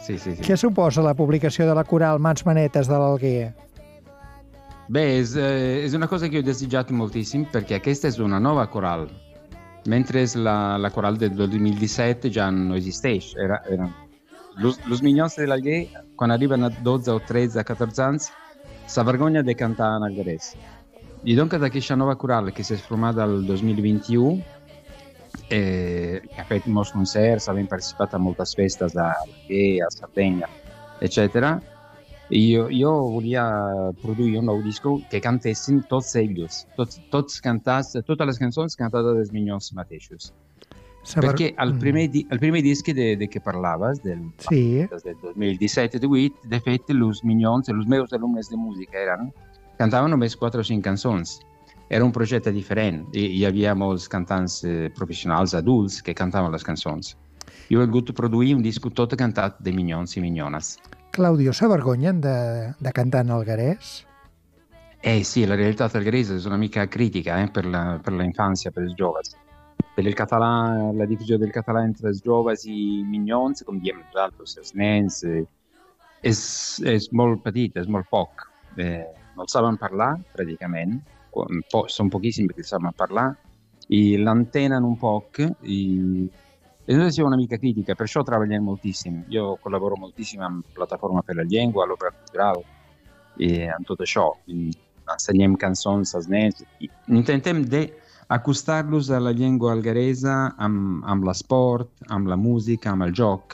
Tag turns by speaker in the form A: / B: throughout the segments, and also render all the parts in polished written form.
A: Què suposa la publicació de la coral Mans Manetes de l'Alguer?
B: Bé, és una cosa que ho he desitjat moltíssim perquè aquesta és una nova coral, mentre la coral del 2017 ja no existeix. Los Mignons de l'Alguer, quan arriben a 12 o 13 o 14 anys, s'avergogna de cantar en alguerès. I doncs d'aquesta nova coral que s'ha format el 2021, que ha fet molts concerts, abbiamo partecipato a moltes festes a Alger, a Sardegna, eccetera. Io volia produire un nou disco que cantessin tots ells, tots cantats, totes les cançons cantades dels Mignons mateixos. Perché al primer disc de che parlaves, del 2017-18, de fet, els Mignons, els meus alumnes de música cantaven només 4 o 5 cançons. Era un projecte diferent. Hi havia molts cantants professionals adults que cantaven les cançons. Jo he volgut produir un disc tot cantat de mignons i mignones.
A: Claudio, s'avergonyen de cantar en alguerès?
B: Sì, la realtà algerese è una mica critica per la infanzia, per i giovani. Per il català, la diffusione del català entre els joves i mignons, com diem nosaltres, els nens, és molt petita, és molt poc. No el saben parlar, praticament. Sono pochissimi perché sanno parlare e l'antennano un po' e noi siamo una mica critica, perciò lavoriamo moltissimo. Io collaboro moltissimo in piattaforma per la lingua, all'opera culturale e in tutto ciò. Insegniamo canzoni als nens. Intentem de acostar-los a la llengua algeresa amb la sport, amb la música, amb el joc.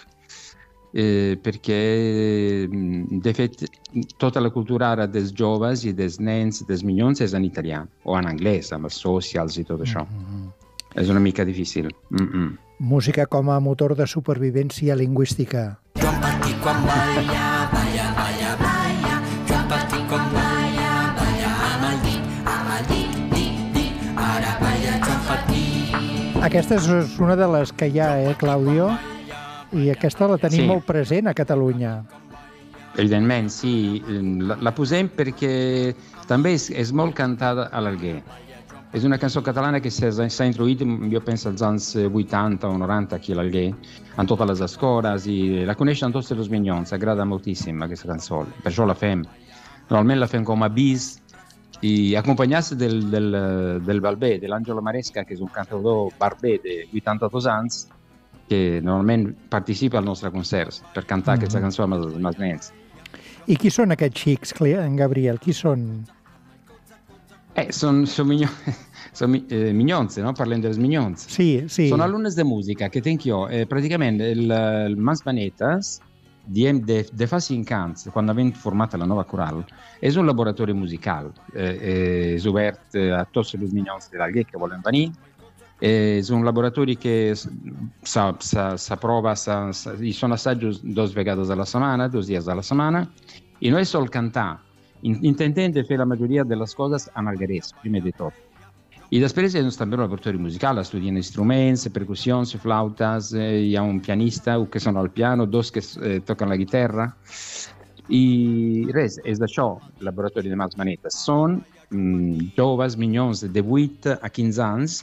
B: Perché de fet tota la cultura ara dels joves i dels nens, dels mignons és en italià o en anglès, amb els socials i tot això. És una mica difícil.
A: Música com a motor de supervivència lingüística.
C: Joan Martí quan balla, balla, balla, balla. Joan Martí quan balla, balla amb el dit, ara balla Joan Martí.
A: Aquesta és una de les que hi ha, Claudio? I aquesta la tenim molt present a Catalunya.
B: Evidentment, sí. La posem perquè també és molt cantada a l'Alguer. És una cançó catalana que s'ha introduït, jo penso, als anys 80 o 90 aquí a l'Alguer, en totes les escoles, i la coneixen tots els mignons. Agrada moltíssim aquesta cançó, per això la fem. Normalment la fem com a bis, i acompanyats del Balbé, de l'Àngelo Maresca, que és un cantador barbè de 82 anys, que normalment participa als nostres concerts per cantar aquesta cançó amb els nens.
A: I qui són aquests xics, Gabriel? Qui són?
B: Són mignons, no? Parlem dels mignons.
A: Sí.
B: Són alumnes de música que tenc jo. Praticament, el Mans Manetes, diem de fa 5 anys, quan abbiamo format la nova coral, és un laboratori musical. És obert a tots els mignons de l'Alguer que volen venir. És un laboratori que s'aprova, hi són assajos 2 vegades a la setmana, 2 dies a la setmana, i no és sol cantar. Intentem de fer la majoria de les coses en alguerès, primer de tot. I després és també un laboratori musical, estudien instruments, percussions, flautes, hi ha un pianista, un que sono al piano, 2 che toquen la chitarra. I res, és d'això, el laboratori de Mans Manetes. Són joves, mignons de 8 a 15 anys,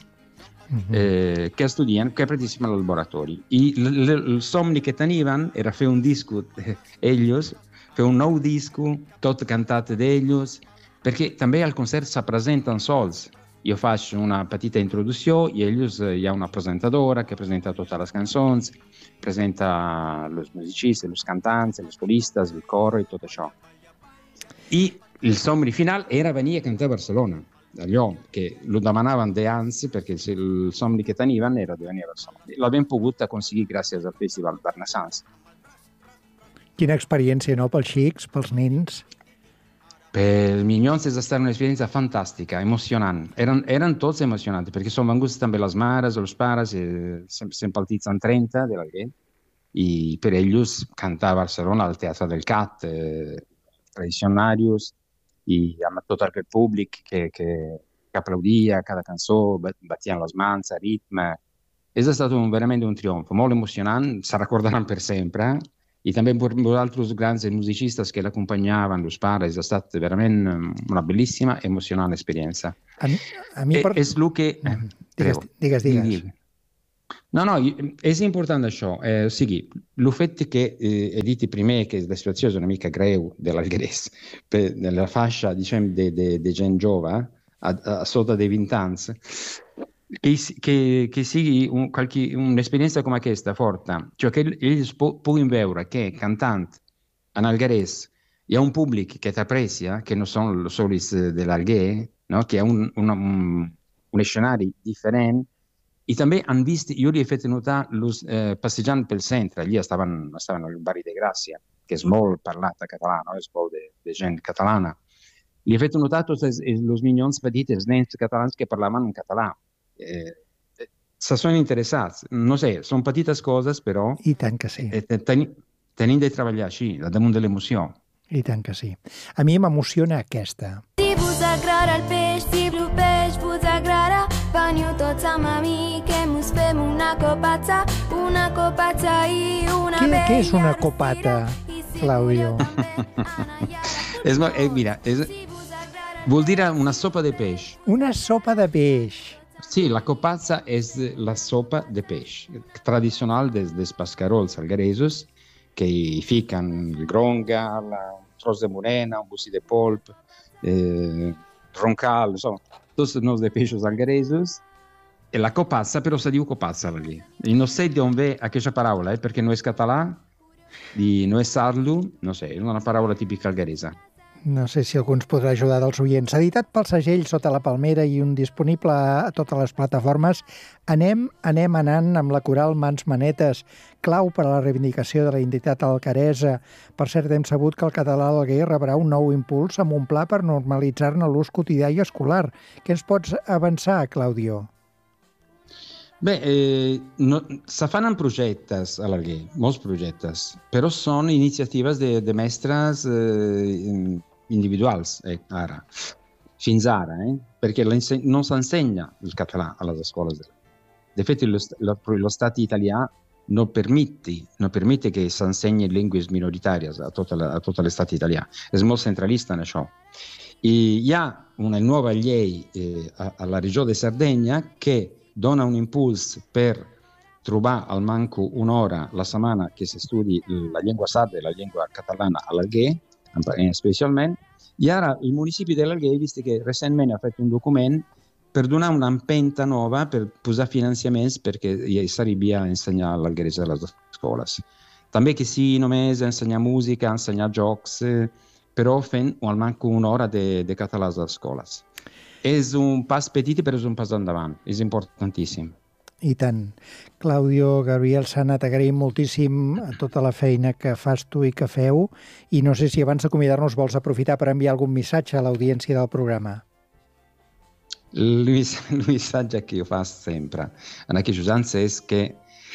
B: que estudien, que participen al laboratori. I el somni que tenien era fer un disco ells, fer un nou disco, tot cantat d'ells, perquè també al concert se presenten sols. Jo faccio una petita introducció i ells, hi ha una presentadora que presenta totes les cançons, presenta els musicistes, els cantants, els coristes, el coro i tot això. I el somni final era venir a cantar a Barcelona. Allò que lo demanaven d'anys perquè el somni que tenien era de venir a Barcelona. L'abbiamo pogut aconseguir gràcies al Festival Barnassans.
A: Quina experiència, no?, pels xics, pels nens.
B: Per els mignons és stata un'esperienza fantastica, emozionant. Eren tots emozionanti perché sono venuti també les mares, els pares, sempre partits en 30 de l'Alguer, i per ells cantar a Barcelona al Teatre del Cat, tradicionarios, i amb tot el públic que applaudia cada cançó, batien les mans a ritme. És estat verament un triomf, molt emocionant, se recordaran per sempre, i també per altres grans musicistes que l'acompanyaven, els pares. Ha estat verament una bellissima, emozionant experiència.
A: A mi
B: és el que...
A: Digues.
B: No, no, è importante això. O sigui, il fet que he dit primer que la situació és una mica greu de l'Alguerès, nella fascia, diciamo, de gent jove, a sota dei 20 anys, que sigui un'esperienza come questa forte, cioè che ells puguin veure que cantant en Alguerès hi ha un públic que t'aprecia, que no són els solis de l'Alguer, no? Que hi ha un escenari different. I també han vist, jo li he fet notar passejant pel centre, allà estaven al barri de Gràcia, que és molt parlat a català, no? És molt de gent catalana. Li he fet notar tots els minyons petits, els nens catalans que parlaven en català. Se són interessats, no sé, són petites coses, però...
A: I tant que sí.
B: Tenim de treballar així, damunt de l'emoció.
A: I tant que sí. A mi m'emociona aquesta.
D: Si vos agrada el peix, si el peix vos agrada, veniu tots amb mi, que mos fem una copata i una bella...
A: Què és una copata, Claudio?
B: Mira, vol dir una sopa de peix.
A: Una sopa de peix.
B: Sí, la copazza és la sopa de peix tradicional dels pescarols algaresos, que hi fiquen el gronga, un tros de morena, un bocí de polp, roncal, insomma, tots els noms de peixos algaresos. E la copazza, però se diu copazza lì. I no sé d'on ve aquesta paraula, perquè no és català, no és sardo, no sé, és una paraula típica algaresa.
A: No sé si algú ens podrà ajudar dels oients. Editat pel segell Sota la Palmera i un disponible a totes les plataformes, anem anant amb la coral Mans Manetes, clau per a la reivindicació de la identitat algaresa. Per cert, hem sabut que el català a l'Alguer rebrà un nou impuls amb un pla per normalitzar-ne l'ús quotidià i escolar. Què ens pots avançar, Claudio?
B: Bé, se fan projectes a l'Alguer, molts projectes, però són iniciatives de mestres individuals, ara, fins ara, perché non si insegna il català alle scuole. De fet, lo Stato italiano non permette che si insegni lingue minoritarie a tutto lo Stato italiano. È molto centralista in això. Hi ha una nuova llei alla Regione de Sardegna che dona un impuls per trobar almanco un'ora la setmana che si studi la llengua sarda e la llengua catalana all'Alguer, specialment. I ara il municipi de l'Alguer, vist que recentment ha fet un document per donar una empenta nova, per posar financiaments perquè s'arribi a ensenyar l'alguerès a les escoles. També que sigui només ensenyar música, ensenyar jocs, però fent almanco un'ora de català a les escoles. És un pas petit, però és un pas endavant. És importantíssim.
A: I tant. Claudio Gabriel Sana, t'agraïm moltíssim tota la feina que fas tu i que feu, i no sé si abans d'acomiadar-nos vols aprofitar per enviar algun missatge a l'audiència del programa.
B: Il missatge che io faccio sempre a aquests anys és que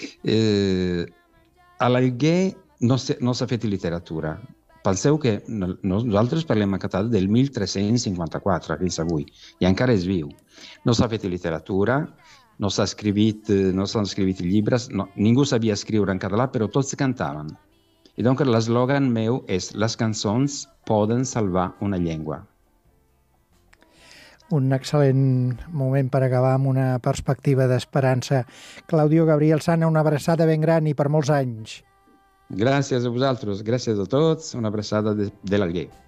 B: a l'Alguer no s'ha fet literatura. Penseu que nosaltres parlem a català del 1354 fins avui, i encara és viu. No s'ha fet literatura, no s'han escrit llibres, ningú sabia escriure en català, però tots cantaven. I doncs l'eslògan meu és «Les cançons poden salvar una llengua».
A: Un excel·lent moment per acabar amb una perspectiva d'esperança. Claudio Gabriel Sana, una abraçada ben gran i per molts anys.
B: Gràcies a vosaltres, gràcies a tots, una abraçada de l'Alguer.